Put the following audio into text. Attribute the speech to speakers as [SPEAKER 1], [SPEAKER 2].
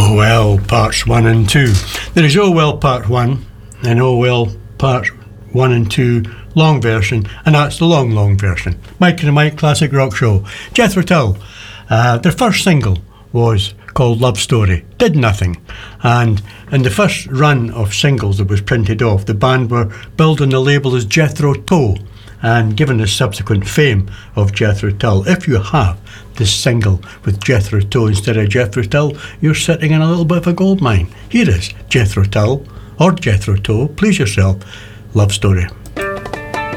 [SPEAKER 1] Oh Well Parts 1 and 2. There is Oh Well Part 1 and Oh Well Part 1 and 2 long version, and that's the long version. Mike and the Mike Classic Rock Show. Jethro Tull, their first single was called Love Story. Did nothing. And in the first run of singles that was printed off, the band were billed on the label as Jethro Tull, and given the subsequent fame of Jethro Tull. If you have this single with Jethro Tull instead of Jethro Tull, you're sitting in a little bit of a gold mine. Here is Jethro Tull, or Jethro Tull, please yourself, Love Story.